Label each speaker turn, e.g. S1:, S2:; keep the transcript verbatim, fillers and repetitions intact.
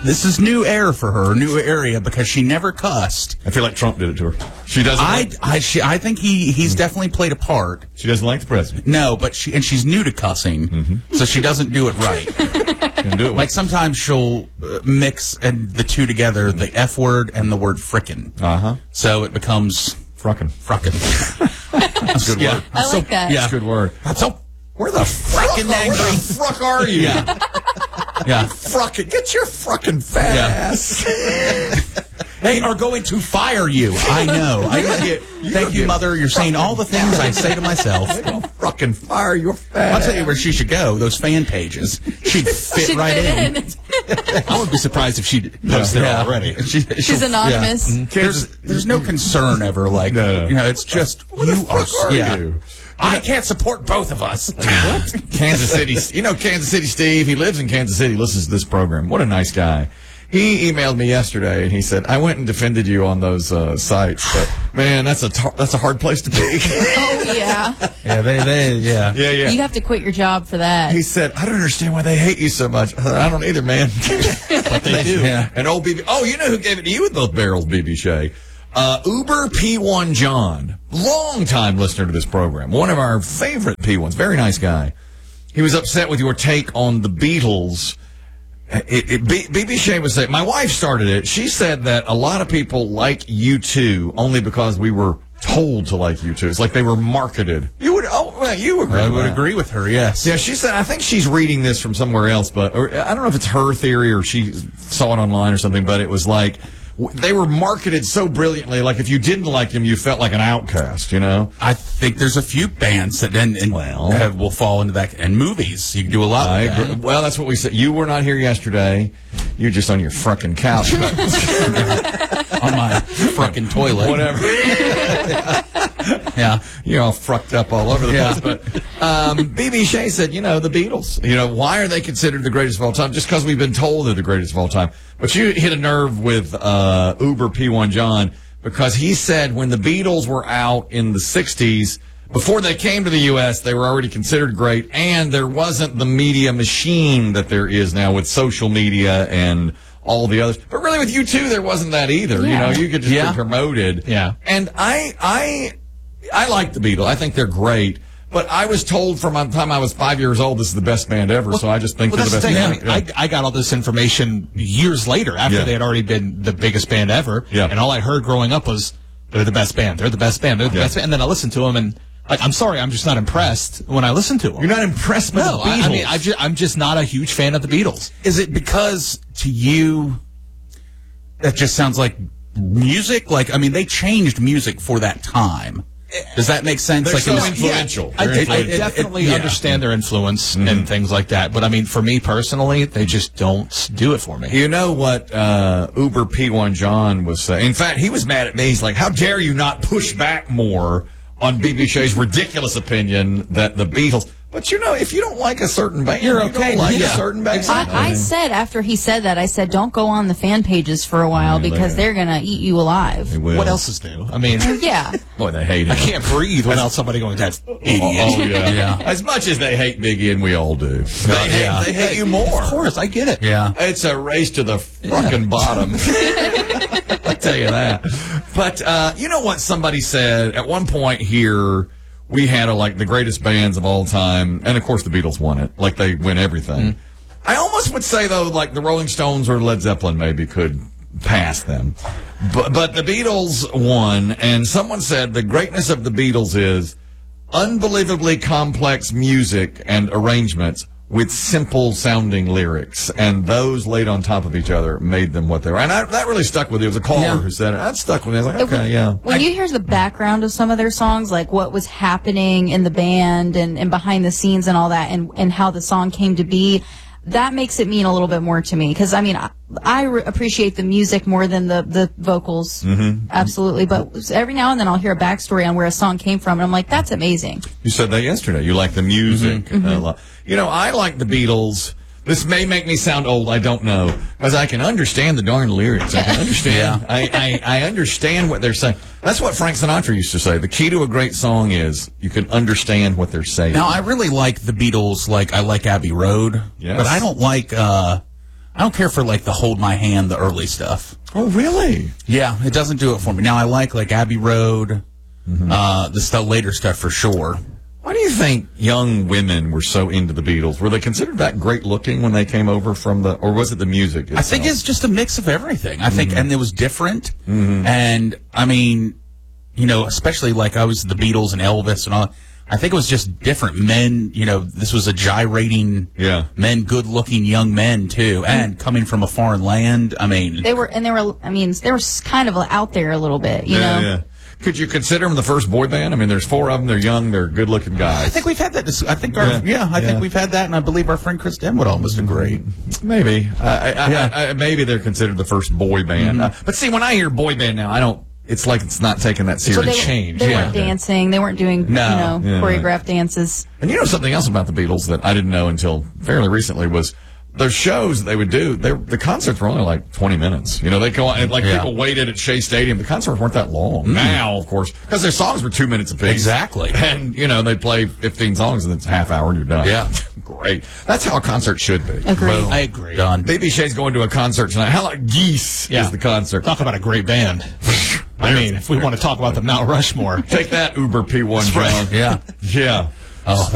S1: this is new air for her, new area, because she never cussed.
S2: I feel like Trump did it to her. She doesn't.
S1: I
S2: like,
S1: I, she, I think he he's definitely played a part.
S2: she doesn't like the president.
S1: No, but she and she's new to cussing,
S2: Mm-hmm.
S1: so she doesn't do it right.
S2: Can do it.
S1: Like sometimes she'll uh, mix and the two together, the F word and the word frickin'.
S2: uh huh.
S1: So it becomes
S2: Fruckin'.
S1: frickin'. That's a good
S2: Yeah.
S1: word.
S3: I like that.
S1: Yeah.
S2: That's a good word.
S1: So
S2: Where the fruck,
S1: Frickin'
S2: where
S1: angry.
S2: the fruck are you?
S1: yeah, yeah.
S2: Fruckin', get your fruckin' fat
S1: Yeah.
S2: ass.
S1: They are going to fire you. I know. I
S2: get- you
S1: Thank
S2: gonna
S1: you,
S2: get
S1: Mother. You're saying all the things I say to myself.
S2: They're gonna fruckin' fire your fat
S1: I'll tell you
S2: ass.
S1: where she should go. Those fan pages. She'd fit
S3: She'd
S1: right
S3: fit
S1: in.
S3: in.
S4: I would be surprised if she posted
S1: Yeah.
S4: it already.
S1: She-
S3: She's
S1: she'll-
S3: anonymous.
S1: yeah. There's, there's no concern ever. Like,
S2: No, no.
S1: you know, it's just,
S2: Where the
S1: you are,
S2: fuck are
S1: yeah.
S2: you?
S1: I can't support both of us.
S2: What? Kansas City. You know Kansas City Steve? He lives in Kansas City, listens to this program. What a nice guy. He emailed me yesterday, and he said, I went and defended you on those uh, sites, but, man, that's a tar- that's a hard place to be.
S3: Oh, yeah.
S1: Yeah, they, they, yeah.
S2: yeah, yeah.
S3: You have to quit your job for that.
S2: He said, I don't understand why they hate you so much. I, said, I don't either, man. But they do.
S1: Yeah.
S2: And old B B. Oh, you know who gave it to you with those barrels, B B Shea? Uh, Uber P one John, long-time listener to this program, one of our favorite P ones, very nice guy. He was upset with your take on the Beatles. It, it, B, B B Shea was saying, my wife started it. She said that a lot of people like U two only because we were told to like U two. It's like they were marketed. You would, oh, well, you agree.
S1: I
S2: with
S1: would
S2: that.
S1: agree with her, yes.
S2: Yeah, she said, I think she's reading this from somewhere else, but or, I don't know if it's her theory or she saw it online or something, but it was like, w- they were marketed so brilliantly, like if you didn't like them, you felt like an outcast, you know?
S1: I think there's a few bands that then and,
S2: Well.
S1: have, will fall into that. And movies, you can do a lot
S2: I
S1: with
S2: agree.
S1: that.
S2: Well, that's what we said. You were not here yesterday. You're just on your frickin' couch.
S1: On my fucking toilet.
S2: Whatever.
S1: Yeah.
S2: You're all frucked up all over the
S1: Yeah.
S2: place. But um, B B Shea said, you know, the Beatles, you know, why are they considered the greatest of all time? Just because we've been told they're the greatest of all time. But you hit a nerve with uh, Uber P one John because he said when the Beatles were out in the sixties, before they came to the U S, they were already considered great, and there wasn't the media machine that there is now with social media and all the others. But really with you two, there wasn't that either. You
S3: Yeah.
S2: know, you could just
S1: Yeah.
S2: be promoted.
S4: Yeah.
S2: And I, I, I like the Beatles. I think they're great. But I was told from the time I was five years old, this is the best band ever. so I just think
S4: Well,
S2: they're
S4: that's
S2: the
S4: the
S2: best
S4: thing.
S2: band.
S4: I, I, I got all this information years later after
S2: Yeah.
S4: they had already been the biggest band ever.
S2: Yeah.
S4: And all I heard growing up was, they're the best band. They're the best band. They're the
S2: Yeah.
S4: best band. And then I listened to them and, like, I'm sorry, I'm just not impressed when I listen to them.
S2: You're not impressed by
S4: No,
S2: the
S4: I,
S2: Beatles.
S4: I mean, I ju- I'm just not a huge fan of the Beatles.
S1: Is it because to you that just sounds like music? Like, I mean, they changed music for that time. Does that make sense?
S2: They're
S1: like
S2: so
S1: in the-
S2: influential.
S4: I,
S2: They're
S4: I
S2: influential.
S4: definitely
S1: yeah.
S4: understand their influence and things like that. But I mean, for me personally, they just don't do it for me.
S2: You know what uh, Uber P one John was saying? In fact, he was mad at me. He's like, how dare you not push back more on B B Shea's ridiculous opinion that the Beatles... But, you know, if you don't like a certain band,
S1: You're
S2: you
S1: okay.
S2: don't like
S1: Yeah.
S2: a certain band.
S3: I, I said after he said that, I said, don't go on the fan pages for a while
S2: Yeah,
S3: because
S2: they-
S3: they're going to eat you alive.
S2: They will.
S4: What else is new? I mean,
S3: Yeah.
S2: Boy, they hate it.
S4: I can't breathe without somebody going, that's idiot.
S2: Oh, yeah.
S1: Yeah.
S2: As much as they hate Biggie, and we all do. They, hate,
S1: yeah.
S2: they hate you more.
S4: Of course, I get it.
S1: Yeah.
S2: It's a race to the fucking bottom. I tell you that. But uh, you know what somebody said at one point here? We had a, like the greatest bands of all time, and of course the Beatles won it. Like they win everything. I almost would say though, like the Rolling Stones or Led Zeppelin maybe could pass them, but but the Beatles won. And someone said the greatness of the Beatles is unbelievably complex music and arrangements with simple sounding lyrics, and those laid on top of each other made them what they were. And I, that really stuck with me. It was a caller
S1: Yeah.
S2: who said it. That stuck with me. I was like, okay, yeah.
S3: When you hear the background of some of their songs, like what was happening in the band and, and behind the scenes and all that, and, and how the song came to be, that makes it mean a little bit more to me. Because, I mean, I, I re- appreciate the music more than the, the vocals. Mm-hmm. Absolutely. But every now and then I'll hear a backstory on where a song came from, and I'm like, that's amazing.
S2: You said that yesterday. You like the music
S1: Mm-hmm.
S2: a lot. You know, I like the Beatles. This may make me sound old. I don't know, because I can understand the darn lyrics. I can understand.
S1: Yeah.
S2: I, I I understand what they're saying. That's what Frank Sinatra used to say. The key to a great song is you can understand what they're saying.
S1: Now, I really like the Beatles. Like, I like Abbey Road.
S2: Yes.
S1: But I don't like, uh, I don't care for like the Hold My Hand, the early stuff.
S2: Oh, really?
S1: Yeah, it doesn't do it for me. Now I like like Abbey Road, mm-hmm. uh, the stuff later stuff for sure.
S2: Why do you think young women were so into the Beatles? Were they considered that great looking when they came over from the, or was it the music itself?
S1: I think it's just a mix of everything. I think,
S2: Mm-hmm.
S1: and it was different.
S2: Mm-hmm.
S1: And I mean, you know, especially like I was the Beatles and Elvis and all. I think it was just different men. You know, this was a gyrating,
S2: Yeah.
S1: men, good looking young men too, and coming from a foreign land. I mean,
S3: They were, and they were, I mean, they were kind of out there a little bit, you
S2: yeah,
S3: know?
S2: yeah. Could you consider them the first boy band? I mean, there's four of them. They're young. They're good looking guys.
S1: I think we've had that. dis- I think our, yeah,
S2: Yeah.
S1: I
S2: Yeah.
S1: think we've had that, and I believe our friend Chris Den would almost agree.
S2: Maybe. I, I,
S1: Yeah.
S2: I, I, maybe they're considered the first boy band.
S1: Mm-hmm.
S2: Uh, but see, when I hear boy band now, I don't, it's like it's not taking that
S3: So
S2: serious.
S3: they,
S4: change,
S3: they
S4: yeah.
S3: weren't dancing. They weren't doing,
S1: No.
S3: you know,
S2: Yeah.
S3: choreographed dances.
S2: And you know something else about the Beatles that I didn't know until fairly recently was their shows that they would do, they, the concerts were only like twenty minutes. You know, they go on, and like
S1: Yeah.
S2: people waited at Shea Stadium. The concerts weren't that long. Now, of course, because their songs were two minutes apiece.
S1: Exactly.
S2: And, you know, they'd play fifteen songs and it's a half hour and you're done.
S1: Yeah.
S2: Great. That's how a concert should be.
S3: Agreed.
S1: I agree. Done.
S2: Baby Shea's going to a concert tonight. How like Geese
S4: Yeah.
S2: is the concert.
S4: Talk about a great band. I mean, if we want to talk about the Mount Rushmore.
S2: Take that, Uber P one, John.
S1: Yeah.
S2: Yeah.
S1: Oh.